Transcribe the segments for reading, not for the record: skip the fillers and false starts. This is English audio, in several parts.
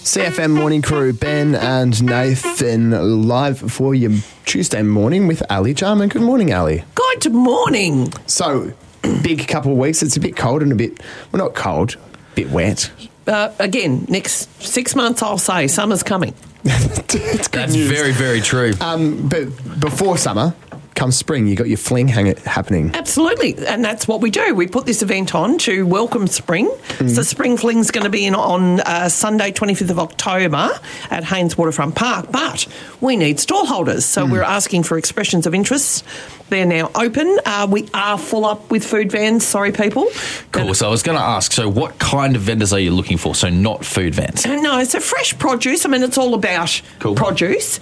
CFM Morning Crew, Ben and Nathan, live for your Tuesday morning with Ali Jarman. Good morning, Ali. Good morning. So, big couple of weeks. It's a bit cold and well, not cold, a bit wet. Again, next 6 months, I'll say summer's coming. That's very, very true. But before summer, come spring, you got your fling happening. Absolutely, and that's what we do. We put this event on to welcome spring. So Spring Fling's going to be on Sunday, 25th of October at Haynes Waterfront Park, but we need stall holders, so we're asking for expressions of interest. They're now open. We are full up with food vans. Sorry, people. Cool. So I was going to ask, so what kind of vendors are you looking for? So not food vans? No, so fresh produce. I mean, it's all about produce.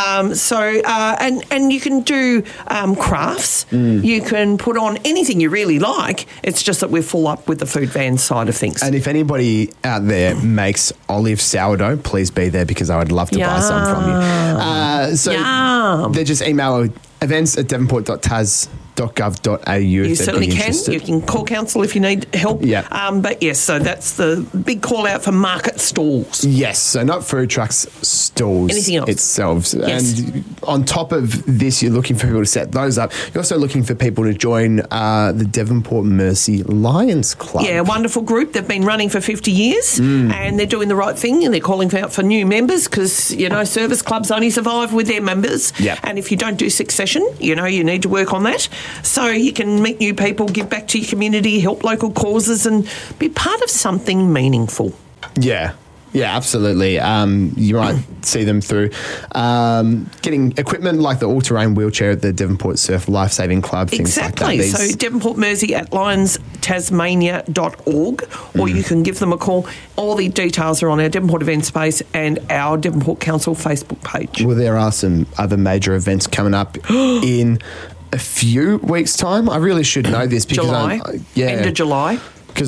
And you can do crafts. You can put on anything you really like. It's just that we're full up with the food van side of things. And if anybody out there makes olive sourdough, please be there because I would love to buy some from you. They just email events@devonport.tas.gov.au. You certainly can. You can call council if you need help. Yeah. But yes, so that's the big call out for market stalls. Yes, so not food trucks, stalls. Anything else. Itself. Yes. And on top of this, you're looking for people to set those up. You're also looking for people to join the Devonport Mercy Lions Club. Yeah, wonderful group. They've been running for 50 years and they're doing the right thing and they're calling out for new members because, service clubs only survive with their members. Yeah. And if you don't do succession, you need to work on that. So you can meet new people, give back to your community, help local causes and be part of something meaningful. Yeah. Yeah, absolutely. You might see them through getting equipment like the all-terrain wheelchair at the Devonport Surf Lifesaving Club, things like that. Exactly. So Devonport Mersey at lionstasmania.org or you can give them a call. All the details are on our Devonport event space and our Devonport Council Facebook page. Well, there are some other major events coming up in a few weeks' time. I really should know this because end of July. Because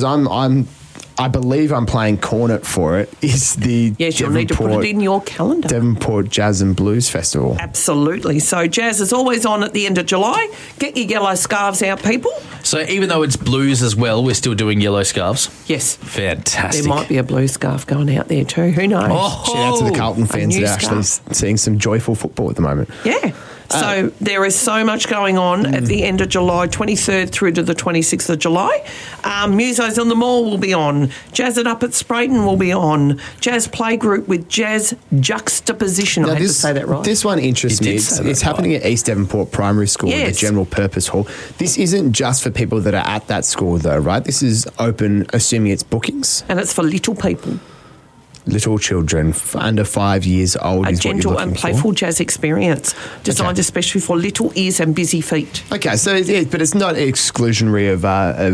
I believe I'm playing cornet for it. Is the Yes, you'll need to put it in your calendar. Devonport Jazz and Blues Festival. Absolutely. So Jazz is always on at the end of July. Get your yellow scarves out, people. So even though it's blues as well, we're still doing yellow scarves? Yes. Fantastic. There might be a blue scarf going out there too. Who knows? Shout out to the Carlton fans that are actually seeing some joyful football at the moment. Yeah. So there is so much going on at the end of July, 23rd through to the 26th of July. Musos on the Mall will be on. Jazz It Up at Sprayton will be on. Jazz Playgroup with Jazz Juxtaposition. Now I had to say that right. This one interests me. It's happening at East Devonport Primary School, the General Purpose Hall. This isn't just for people that are at that school though, right? This is open, assuming it's bookings. And it's for little people. Little children under 5 years old. A gentle and playful jazz experience designed especially for little ears and busy feet. Okay, so but it's not exclusionary of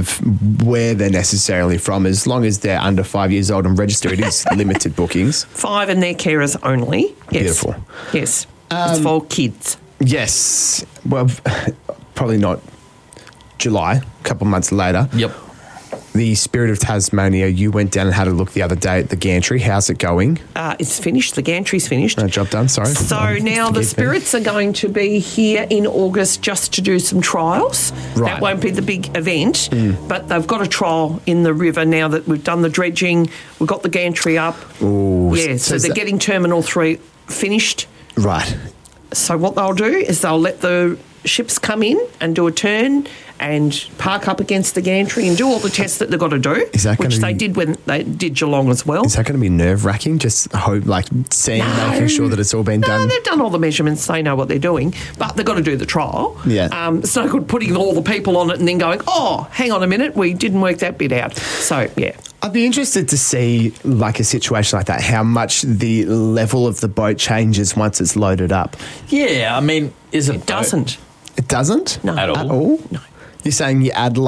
where they're necessarily from. As long as they're under 5 years old and registered, it is limited bookings. 5 and their carers only. Yes. Beautiful. Yes, it's for kids. Yes. Well, probably not July. A couple of months later. Yep. The Spirit of Tasmania, you went down and had a look the other day at the gantry. How's it going? It's finished. The gantry's finished. Job done, sorry. So now the Spirits are going to be here in August just to do some trials. Right. That won't be the big event, but they've got a trial in the river now that we've done the dredging. We've got the gantry up. Ooh, yeah, so they're getting Terminal 3 finished. Right. So what they'll do is they'll let the ships come in and do a turn and park up against the gantry and do all the tests that they've got to do, which they did when they did Geelong as well. Is that going to be nerve-wracking, just making sure that it's all been done? No, they've done all the measurements. They know what they're doing, but they've got to do the trial. Yeah. It's no good putting all the people on it and then going, oh, hang on a minute, we didn't work that bit out. So, yeah. I'd be interested to see, a situation like that, how much the level of the boat changes once it's loaded up. Yeah, I mean, It doesn't. It doesn't? No. At all? At all? No. You're saying you add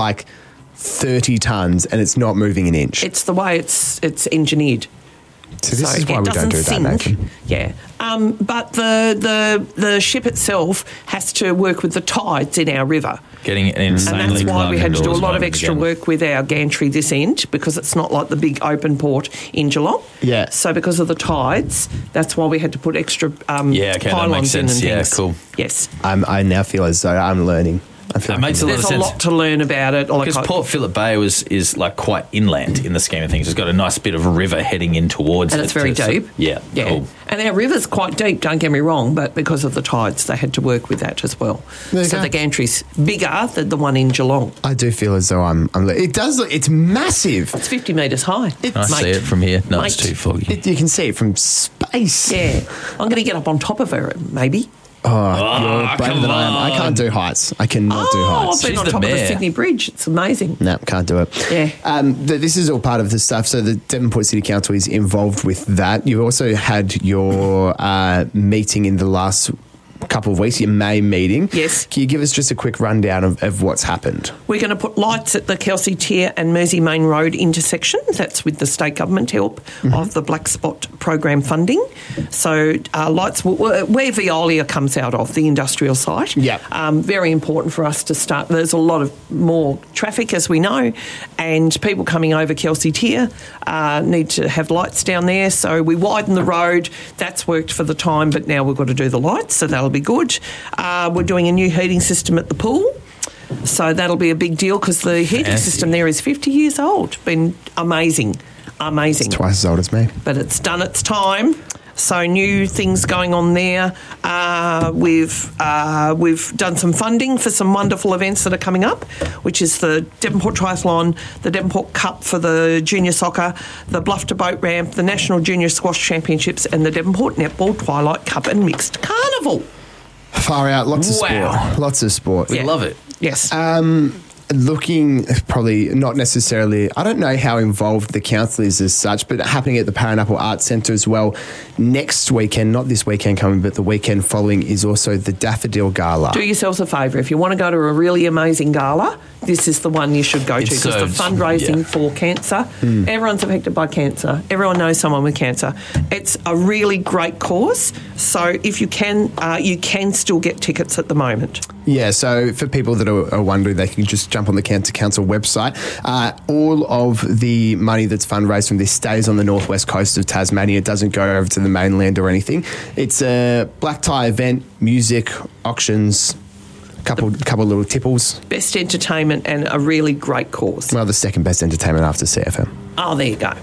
30 tonnes and it's not moving an inch? It's the way it's engineered. So this is why we don't do that, Nathan. Yeah. But the ship itself has to work with the tides in our river. Getting it insanely. And that's why we had to do a lot of extra work with our gantry this end because it's not like the big open port in Geelong. Yeah. So because of the tides, that's why we had to put extra that makes pylons sense. in and things. Cool. Yes. I now feel as though I'm learning. I feel That makes a lot of There's a sense. lot to learn about it. Because Port Phillip Bay is like quite inland in the scheme of things. It's got a nice bit of a river heading in towards it. and it's very deep. Yeah. Yeah. Cool. And our river's quite deep, don't get me wrong, but because of the tides, they had to work with that as well. There you So go. the gantry's bigger than the one in Geelong. I do feel as though it does look, it's massive. It's 50 metres high. Can I see it from here? No, it's Mate. too foggy. You can see it from space. Yeah. I'm going to get up on top of her, maybe. You're braver come than I am. I on. can't do heights. I cannot do I've heights. been She's on the top of the mayor. Sydney Bridge. It's amazing. No, can't do it. Yeah. This is all part of the stuff. So the Devonport City Council is involved with that. You've also had your meeting in the last couple of weeks, your May meeting. Yes. Can you give us just a quick rundown of what's happened? We're going to put lights at the Kelsey Tier and Mersey Main Road intersection. That's with the state government help of the Black Spot program funding. So lights where Veolia comes out of, the industrial site. Yep. Very important for us to start. There's a lot of more traffic, as we know, and people coming over Kelsey Tier need to have lights down there. So we widen the road. That's worked for the time, but now we've got to do the lights, so that'll be good. We're doing a new heating system at the pool. So that'll be a big deal because the heating Fancy. system there is 50 years old. Been amazing. Twice as old as me. But it's done its time. So new things going on there. We've done some funding for some wonderful events that are coming up, which is the Devonport Triathlon, the Devonport Cup for the junior soccer, the Bluff to Boat Ramp, the National Junior Squash Championships, and the Devonport Netball Twilight Cup and Mixed Carnival. Far out, lots of Wow. sport. Lots of sport. We love it. Yes. Looking, probably not necessarily, I don't know how involved the council is as such, but happening at the Paranapple Arts Centre as well. Next weekend, not this weekend coming, but the weekend following, is also the Daffodil Gala. Do yourselves a favour. If you want to go to a really amazing gala, this is the one you should go to because the serves- fundraising yeah. for cancer, everyone's affected by cancer. Everyone knows someone with cancer. It's a really great cause. So if you can still get tickets at the moment. Yeah, so for people that are wondering, they can just jump on the Cancer Council website. All of the money that's fundraised from this stays on the northwest coast of Tasmania. It doesn't go over to the mainland or anything. It's a black tie event, music, auctions, couple little tipples. Best entertainment and a really great cause. Well, the second best entertainment after CFM. Oh, there you go.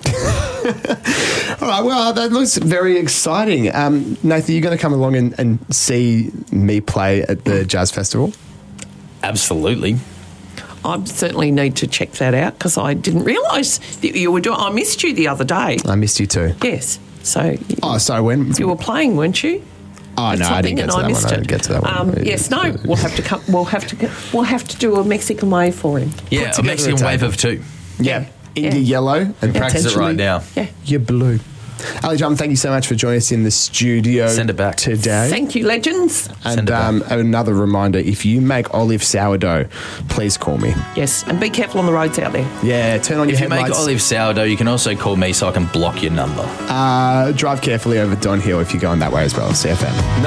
All right, well, that looks very exciting. Nathan, you're going to come along and see me play at the Jazz Festival? Absolutely. I certainly need to check that out because I didn't realise that you were doing. I missed you the other day. I missed you too. Yes. So Oh, sorry, when? you were playing, weren't you? Oh, no, I didn't get to that one. I didn't get to that one. Yes, no. We'll have to come. We'll have to do a Mexican wave for him. Yeah, a together Mexican a wave table. of two. Yeah. India Yeah. yellow and Practice it right potentially now. Yeah. you're blue. Ali Jum, thank you so much for joining us in the studio. Send it back. today. Thank you, legends. And Send it back. another reminder: if you make olive sourdough, please call me. Yes, and be careful on the roads out there. Yeah, turn on If your you make headlights. olive sourdough, you can also call me so I can block your number. Drive carefully over Don Hill if you're going that way as well. CFM.